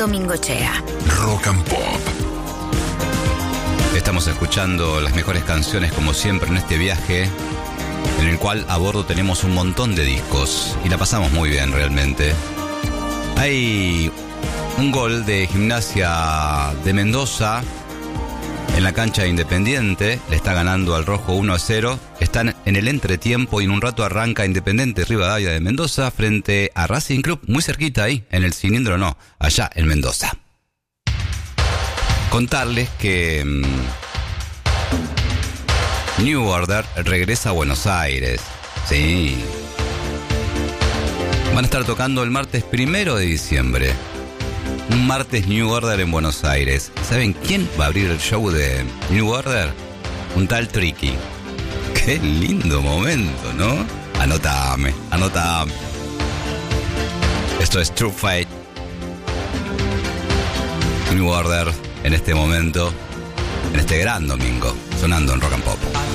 Mingochea. Rock and Pop. Estamos escuchando las mejores canciones como siempre en este viaje, en el cual a bordo tenemos un montón de discos y la pasamos muy bien realmente. Hay un gol de Gimnasia de Mendoza en la cancha de Independiente, le está ganando al Rojo 1-0, están en el entretiempo y en un rato arranca Independiente Rivadavia de Mendoza frente a Racing Club, muy cerquita ahí, en el cilindro no, allá en Mendoza. Contarles que New Order regresa a Buenos Aires, sí. Van a estar tocando el martes 1 de diciembre. Un martes New Order en Buenos Aires. ¿Saben quién va a abrir el show de New Order? Un tal Tricky. Qué lindo momento, ¿no? Anotame. Esto es True Fate. New Order en este momento, en este gran domingo, sonando en Rock and Pop.